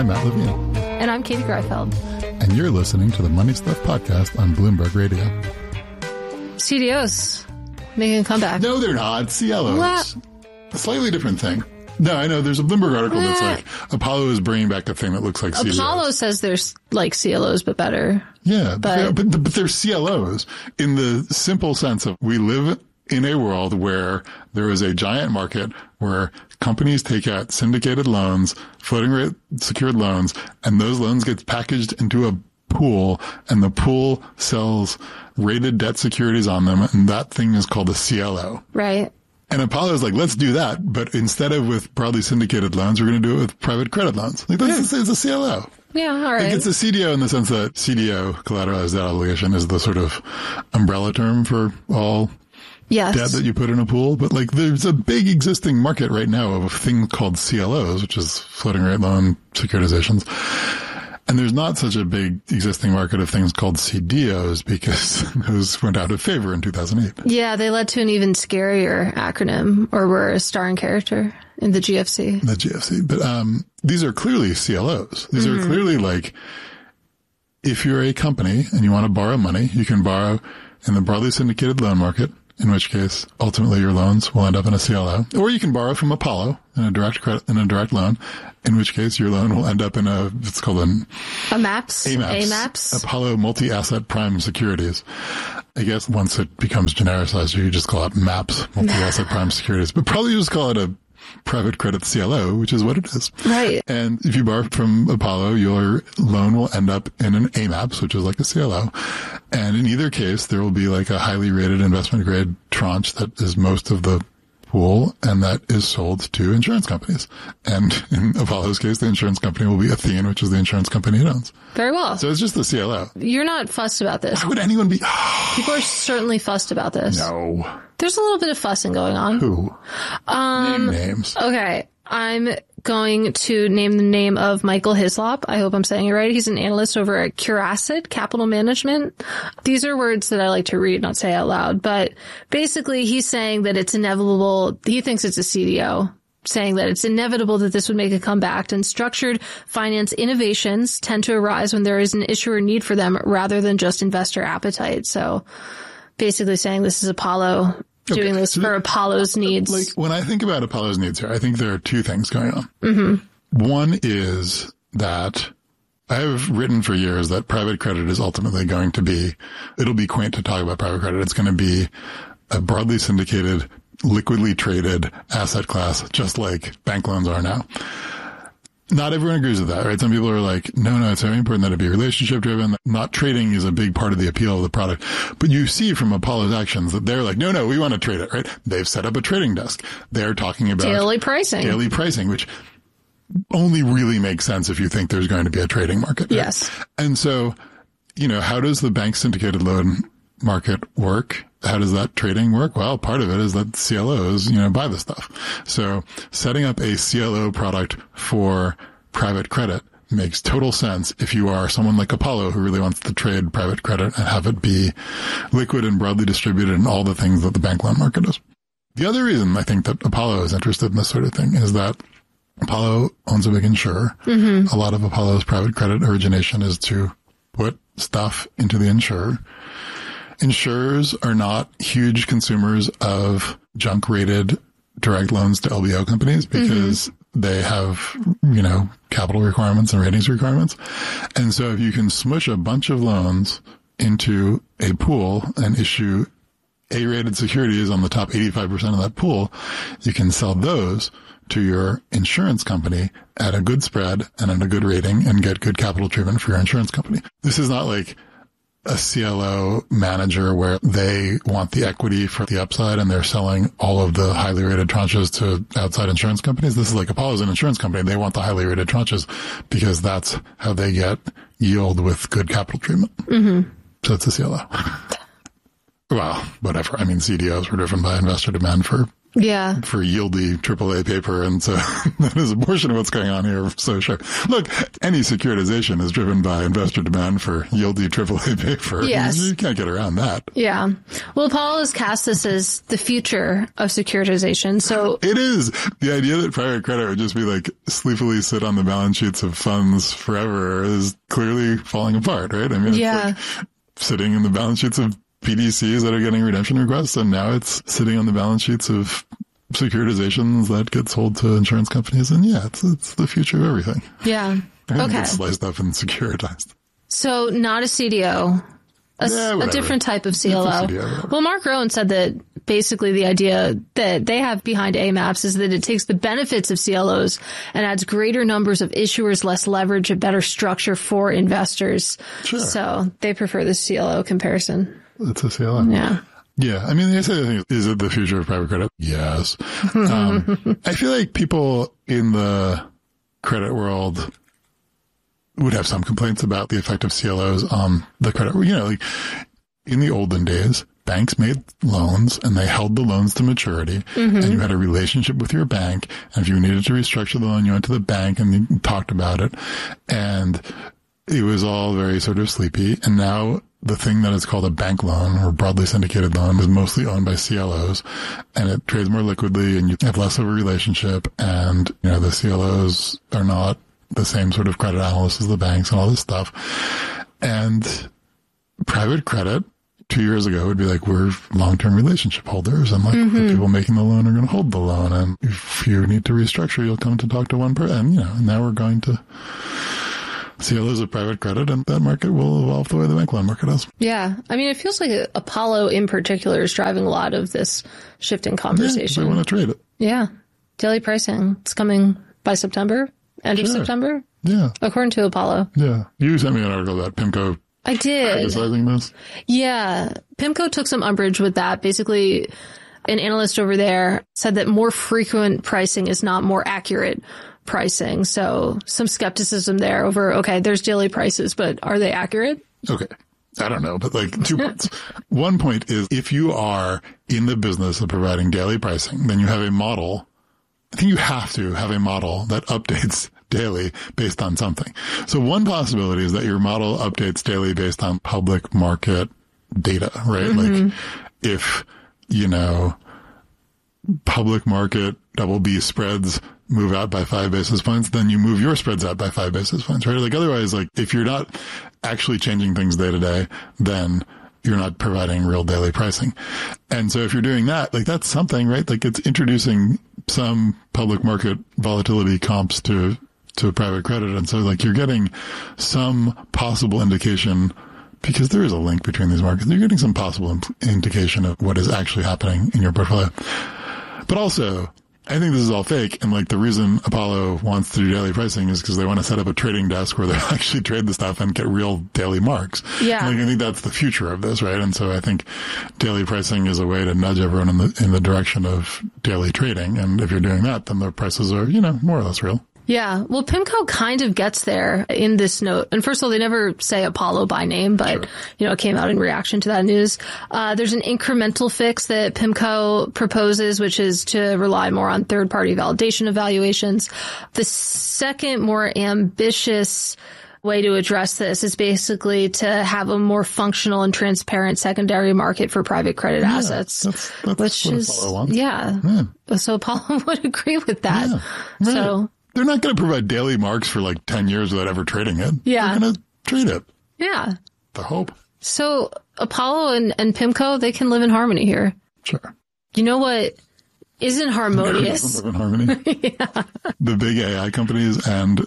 I'm Matt Levine. And I'm Katie Greifeld. And you're listening to the Money Stuff Podcast on Bloomberg Radio. CDOs making a comeback. No, they're not. CLOs. What? A slightly different thing. No, I know. There's a Bloomberg article that's like, Apollo is bringing back a thing that looks like CDOs. Apollo says there's like CLOs, but better. Yeah, but they're CLOs in the simple sense of we live in a world where there is a giant market where companies take out syndicated loans, floating rate secured loans, and those loans get packaged into a pool, and the pool sells rated debt securities on them, and that thing is called a CLO. Right. And Apollo is like, let's do that, but instead of with broadly syndicated loans, we're going to do it with private credit loans. Like, it's a CLO. Yeah, all right. Like it's a CDO in the sense that CDO, collateralized debt obligation, is the sort of umbrella term for all debt that you put in a pool. But like there's a big existing market right now of a thing called CLOs, which is floating rate loan securitizations. And there's not such a big existing market of things called CDOs because those went out of favor in 2008. Yeah, they led to an even scarier acronym, or were a starring character in the GFC. The GFC. But these are clearly CLOs. These are clearly like, if you're a company and you want to borrow money, you can borrow in the broadly syndicated loan market, in which case ultimately your loans will end up in a CLO. Or you can borrow from Apollo in a direct credit, in a direct loan, in which case your loan will end up in it's called AMAPS. Apollo Multi-Asset Prime Securities. I guess once it becomes genericized, you just call it MAPS, Multi-Asset Prime Securities. But probably you just call it a private credit CLO, which is what it is. Right. And if you borrow from Apollo, your loan will end up in an AMAPS, which is like a CLO. And in either case, there will be like a highly rated investment grade tranche that is most of the pool, and that is sold to insurance companies. And in Apollo's case, the insurance company will be Athene, which is the insurance company it owns. Very well. So it's just the CLO. You're not fussed about this. Why would anyone be? People are certainly fussed about this. No. There's a little bit of fussing going on. Who? Name names. Okay. I'm going to name the name of Michael Hislop. I hope I'm saying it right. He's an analyst over at Curacid Capital Management. These are words that I like to read, not say out loud. But basically, he's saying that it's inevitable. He thinks it's a CDO, saying that it's inevitable that this would make a comeback, and structured finance innovations tend to arise when there is an issuer need for them rather than just investor appetite. So basically saying this is Apollo doing this for Apollo's needs. Like when I think about Apollo's needs here, I think there are two things going on. One is that I have written for years that private credit is ultimately going to be, it'll be quaint to talk about private credit. It's going to be a broadly syndicated, liquidly traded asset class, just like bank loans are now. Not everyone agrees with that, right? Some people are like, no, it's very important that it be relationship driven. Not trading is a big part of the appeal of the product. But you see from Apollo's actions that they're like, no, we want to trade it, right? They've set up a trading desk. They're talking about daily pricing, which only really makes sense if you think there's going to be a trading market. Right? Yes. And so, how does the bank syndicated loan market work? How does that trading work? Well, part of it is that CLOs, buy the stuff. So setting up a CLO product for private credit makes total sense if you are someone like Apollo who really wants to trade private credit and have it be liquid and broadly distributed and all the things that the bank loan market is. The other reason I think that Apollo is interested in this sort of thing is that Apollo owns a big insurer. A lot of Apollo's private credit origination is to put stuff into the insurer. Insurers are not huge consumers of junk-rated direct loans to LBO companies because they have, capital requirements and ratings requirements. And so if you can smush a bunch of loans into a pool and issue A-rated securities on the top 85% of that pool, you can sell those to your insurance company at a good spread and at a good rating and get good capital treatment for your insurance company. This is not like a CLO manager where they want the equity for the upside and they're selling all of the highly rated tranches to outside insurance companies. This is like Apollo's an insurance company. They want the highly rated tranches because that's how they get yield with good capital treatment. So it's a CLO. Well, whatever. I mean, CDOs were driven by investor demand for Yeah. for yieldy AAA paper. And so that is a portion of what's going on here. So sure. Look, any securitization is driven by investor demand for yieldy AAA paper. Yes. You can't get around that. Yeah. Well, Apollo has cast this as the future of securitization. So it is. The idea that private credit would just be like sleepily sit on the balance sheets of funds forever is clearly falling apart, right? I mean, yeah. It's like sitting in the balance sheets of PDCs that are getting redemption requests, and now it's sitting on the balance sheets of securitizations that get sold to insurance companies. And yeah, it's the future of everything. Yeah. Everything gets sliced up and securitized. So not a CDO, a different type of CLO. Well, Mark Rowan said that basically the idea that they have behind AMAPs is that it takes the benefits of CLOs and adds greater numbers of issuers, less leverage, a better structure for investors. Sure. So they prefer the CLO comparison. It's a CLO. Yeah. Yeah. I mean, they say the thing is it the future of private credit? Yes. I feel like people in the credit world would have some complaints about the effect of CLOs on the credit. You know, like in the olden days, banks made loans and they held the loans to maturity, and you had a relationship with your bank. And if you needed to restructure the loan, you went to the bank and you talked about it. And it was all very sort of sleepy. And now the thing that is called a bank loan or broadly syndicated loan is mostly owned by CLOs, and it trades more liquidly and you have less of a relationship. And, you know, the CLOs are not the same sort of credit analysts as the banks and all this stuff. And private credit 2 years ago would be like, we're long-term relationship holders, and like the people making the loan are going to hold the loan. And if you need to restructure, you'll come to talk to one person. And, you know, now we're going to CLOs of private credit, and that market will evolve the way the bank loan market does. Yeah. I mean, it feels like Apollo in particular is driving a lot of this shift in conversation. Yeah, they want to trade it. Yeah. Daily pricing. It's coming by September, end of September. Yeah. According to Apollo. Yeah. You sent me an article about PIMCO. I did. Criticizing this. Yeah. PIMCO took some umbrage with that. Basically, an analyst over there said that more frequent pricing is not more accurate pricing. So some skepticism there over, okay, there's daily prices, but are they accurate? Okay. I don't know, but like 2 points. One point is if you are in the business of providing daily pricing, then you have a model. I think you have to have a model that updates daily based on something. So one possibility is that your model updates daily based on public market data, right? Like if, you know, public market BB spreads move out by 5 basis points, then you move your spreads out by 5 basis points, right? Like otherwise, like if you're not actually changing things day to day, then you're not providing real daily pricing. And so if you're doing that, like that's something, right? Like it's introducing some public market volatility comps to private credit. And so like you're getting some possible indication, because there is a link between these markets, you're getting some possible indication of what is actually happening in your portfolio. But also, I think this is all fake. And like the reason Apollo wants to do daily pricing is because they want to set up a trading desk where they actually trade the stuff and get real daily marks. Yeah. Like, I think that's the future of this, right? And so I think daily pricing is a way to nudge everyone in the direction of daily trading. And if you're doing that, then the prices are, you know, more or less real. Yeah. Well, PIMCO kind of gets there in this note. And first of all, they never say Apollo by name, but, you know, it came out in reaction to that news. There's an incremental fix that PIMCO proposes, which is to rely more on third-party validation evaluations. The second, more ambitious way to address this is basically to have a more functional and transparent secondary market for private credit assets, that's which what is, Apollo wants. Yeah. So Apollo would agree with that. Yeah, right. So they're not going to provide daily marks for like 10 years without ever trading it. Yeah. They're going to trade it. Yeah. The hope. So Apollo and PIMCO, they can live in harmony here. Sure. You know what isn't harmonious? Live in harmony. Yeah. The big AI companies and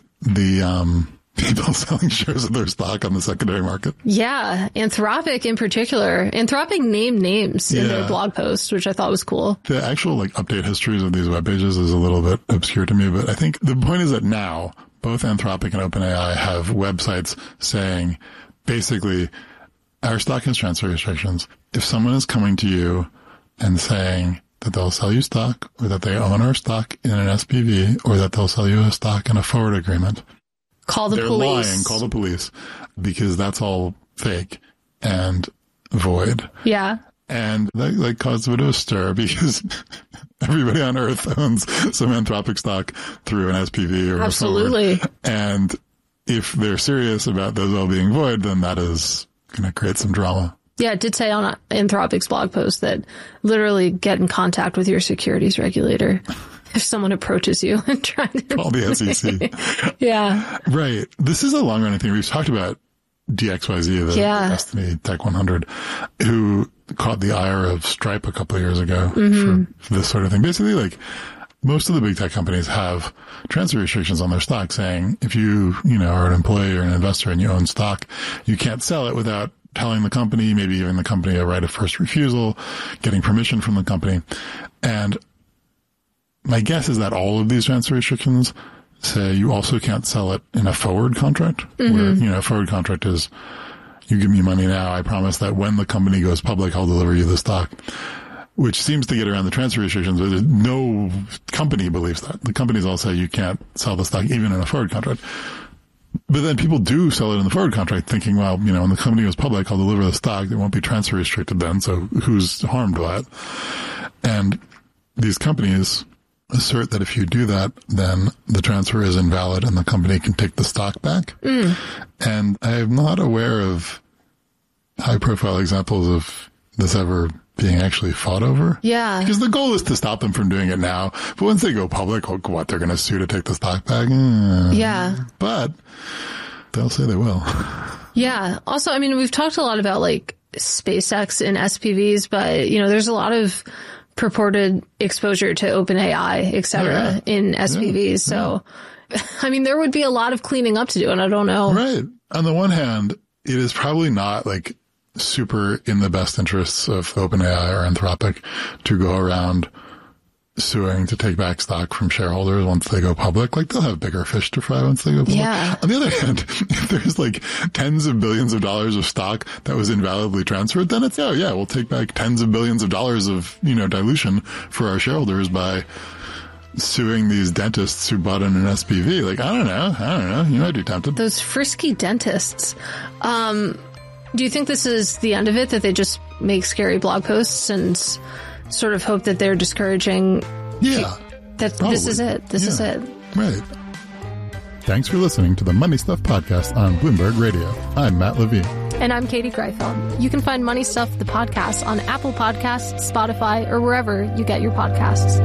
the people selling shares of their stock on the secondary market. Yeah. Anthropic in particular. Anthropic named names in their blog post, which I thought was cool. The actual like update histories of these web pages is a little bit obscure to me, but I think the point is that now both Anthropic and OpenAI have websites saying basically our stock has transfer restrictions. If someone is coming to you and saying that they'll sell you stock or that they own our stock in an SPV or that they'll sell you a stock in a forward agreement, Call the they're police. lying. Call the police, because that's all fake and void. Yeah. And that caused a bit of a stir because everybody on Earth owns some Anthropic stock through an SPV or absolutely. A forward. And if they're serious about those all being void, then that is going to create some drama. Yeah, it did say on Anthropic's blog post that literally get in contact with your securities regulator if someone approaches you and trying to call the SEC. Yeah. Right. This is a long-running thing. We've talked about DXYZ, the Destiny Tech 100, who caught the ire of Stripe a couple of years ago for this sort of thing. Basically, like, most of the big tech companies have transfer restrictions on their stock saying if you are an employee or an investor and you own stock, you can't sell it without telling the company, maybe giving the company a right of first refusal, getting permission from the company. And my guess is that all of these transfer restrictions say you also can't sell it in a forward contract where, a forward contract is you give me money now. I promise that when the company goes public, I'll deliver you the stock, which seems to get around the transfer restrictions. But no company believes that. The companies all say you can't sell the stock even in a forward contract. But then people do sell it in the forward contract thinking, well, when the company goes public, I'll deliver the stock. It won't be transfer restricted then. So who's harmed by it? And these companies assert that if you do that, then the transfer is invalid and the company can take the stock back. And I'm not aware of high profile examples of this ever being actually fought over. Yeah. Because the goal is to stop them from doing it now. But once they go public, what, they're going to sue to take the stock back? Yeah. But they'll say they will. Yeah. Also, I mean, we've talked a lot about like SpaceX and SPVs, but there's a lot of purported exposure to OpenAI, et cetera, in SPVs. So, I mean, there would be a lot of cleaning up to do, and I don't know. Right. On the one hand, it is probably not like super in the best interests of OpenAI or Anthropic to go around suing to take back stock from shareholders once they go public. Like, they'll have bigger fish to fry once they go public. Yeah. On the other hand, if there's like tens of billions of dollars of stock that was invalidly transferred, then it's, we'll take back tens of billions of dollars of, dilution for our shareholders by suing these dentists who bought in an SPV. Like, I don't know. You might be tempted. Those frisky dentists. Do you think this is the end of it, that they just make scary blog posts and sort of hope that they're discouraging? Yeah. That probably. This is it. This is it. Right. Thanks for listening to the Money Stuff Podcast on Bloomberg Radio. I'm Matt Levine. And I'm Katie Greifeld. You can find Money Stuff, the podcast, on Apple Podcasts, Spotify, or wherever you get your podcasts.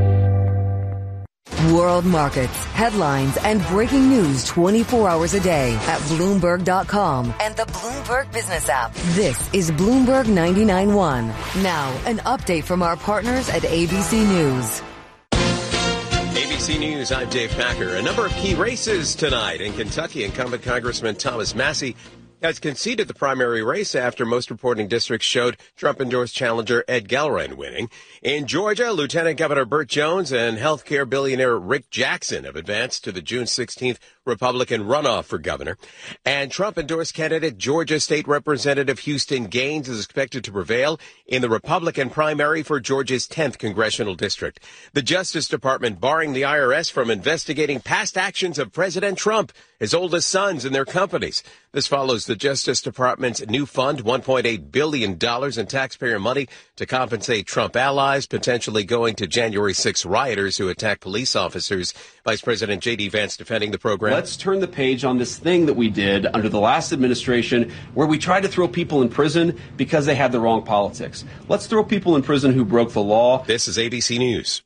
World markets, headlines, and breaking news 24 hours a day at Bloomberg.com and the Bloomberg Business app. This is Bloomberg 99.1. Now, an update from our partners at ABC News. ABC News, I'm Dave Packer. A number of key races tonight. In Kentucky, incumbent Congressman Thomas Massie has conceded the primary race after most reporting districts showed Trump-endorsed challenger Ed Gellrein winning. In Georgia, Lieutenant Governor Burt Jones and healthcare billionaire Rick Jackson have advanced to the June 16th Republican runoff for governor. And Trump-endorsed candidate Georgia State Representative Houston Gaines is expected to prevail in the Republican primary for Georgia's 10th congressional district. The Justice Department barring the IRS from investigating past actions of President Trump, his oldest sons, and their companies. This follows the Justice Department's new fund, $1.8 billion in taxpayer money to compensate Trump allies, potentially going to January 6 rioters who attacked police officers. Vice President J.D. Vance defending the program. Let's turn the page on this thing that we did under the last administration where we tried to throw people in prison because they had the wrong politics. Let's throw people in prison who broke the law. This is ABC News.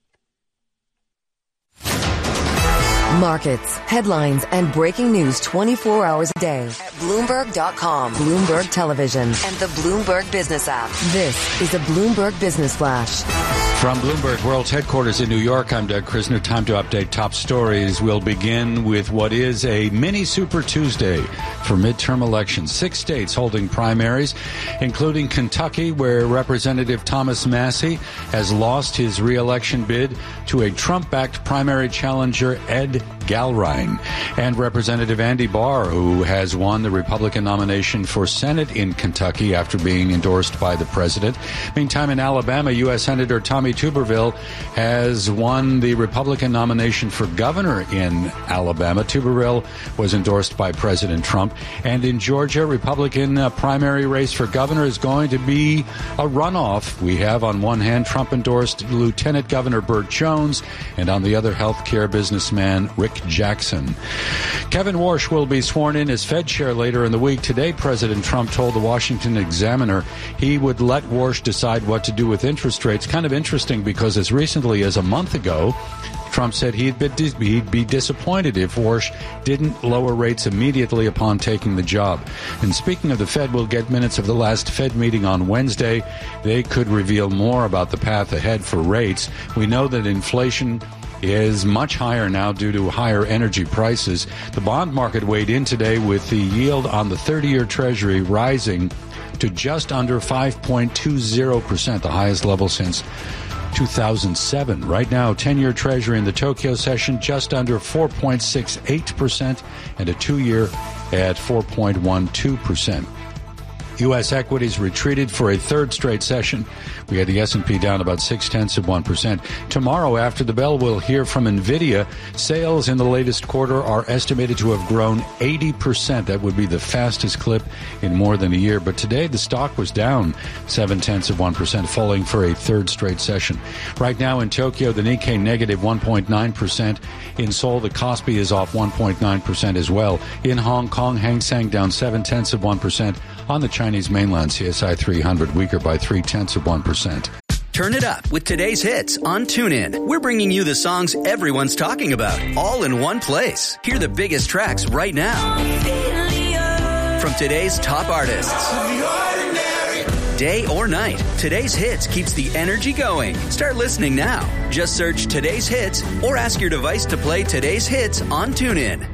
Markets, headlines, and breaking news 24 hours a day at Bloomberg.com, Bloomberg Television, and the Bloomberg Business app. This is a Bloomberg Business Flash. From Bloomberg World's headquarters in New York, I'm Doug Krisner. Time to update top stories. We'll begin with what is a mini Super Tuesday for midterm elections. 6 states holding primaries, including Kentucky, where Representative Thomas Massie has lost his re-election bid to a Trump-backed primary challenger, Ed Gallrein. And Representative Andy Barr, who has won the Republican nomination for Senate in Kentucky after being endorsed by the president. Meantime, in Alabama, U.S. Senator Tommy Tuberville has won the Republican nomination for governor in Alabama. Tuberville was endorsed by President Trump. And in Georgia, Republican primary race for governor is going to be a runoff. We have on one hand Trump-endorsed Lieutenant Governor Burt Jones, and on the other, healthcare businessman Rick Jackson. Kevin Warsh will be sworn in as Fed chair later in the week. Today, President Trump told the Washington Examiner he would let Warsh decide what to do with interest rates. Kind of interesting because as recently as a month ago, Trump said he'd be disappointed if Warsh didn't lower rates immediately upon taking the job. And speaking of the Fed, we'll get minutes of the last Fed meeting on Wednesday. They could reveal more about the path ahead for rates. We know that inflation is much higher now due to higher energy prices. The bond market weighed in today with the yield on the 30-year Treasury rising to just under 5.20%, the highest level since 2007. Right now, 10-year Treasury in the Tokyo session just under 4.68% and a 2-year at 4.12%. U.S. equities retreated for a third straight session. We had the S&P down about 0.6%. Tomorrow, after the bell, we'll hear from NVIDIA. Sales in the latest quarter are estimated to have grown 80%. That would be the fastest clip in more than a year. But today, the stock was down 0.7%, falling for a third straight session. Right now in Tokyo, the Nikkei negative 1.9%. In Seoul, the Kospi is off 1.9% as well. In Hong Kong, Hang Seng down 0.7%. On the Chinese mainland, CSI 300 weaker by 0.3%. Turn it up with today's hits on TuneIn. We're bringing you the songs everyone's talking about, all in one place. Hear the biggest tracks right now from today's top artists. Day or night, today's hits keeps the energy going. Start listening now. Just search today's hits or ask your device to play today's hits on TuneIn.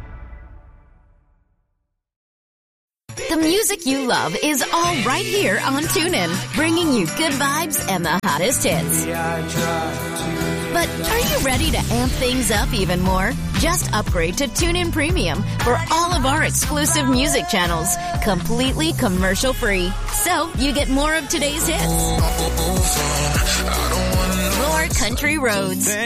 The music you love is all right here on TuneIn, bringing you good vibes and the hottest hits. But are you ready to amp things up even more? Just upgrade to TuneIn Premium for all of our exclusive music channels, completely commercial-free. So you get more of today's hits, more country roads,